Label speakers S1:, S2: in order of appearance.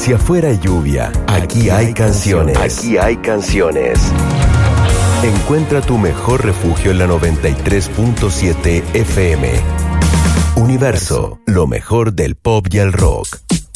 S1: Si afuera hay lluvia, aquí hay canciones. Aquí hay canciones. Encuentra tu mejor refugio en la 93.7 FM. Universo, lo mejor del pop y el rock.